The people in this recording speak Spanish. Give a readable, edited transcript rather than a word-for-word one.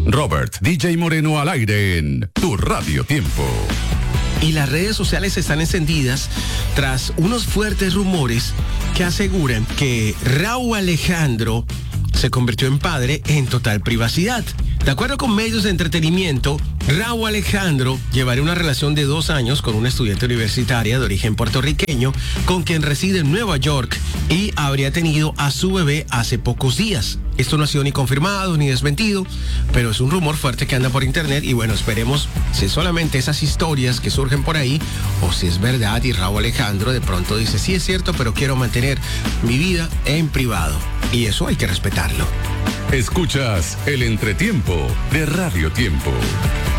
Robert DJ Moreno al aire en Tu Radio Tiempo. Y las redes sociales están encendidas tras unos fuertes rumores que aseguran que Rauw Alejandro se convirtió en padre en total privacidad. De acuerdo con medios de entretenimiento, Rauw Alejandro llevaría una relación de 2 años con una estudiante universitaria de origen puertorriqueño con quien reside en Nueva York y habría tenido a su bebé hace pocos días. Esto no ha sido ni confirmado ni desmentido, pero es un rumor fuerte que anda por internet y bueno, esperemos si es solamente esas historias que surgen por ahí o si es verdad y Rauw Alejandro de pronto dice, sí es cierto, pero quiero mantener mi vida en privado. Y eso hay que respetarlo. Escuchas el entretiempo de Radio Tiempo.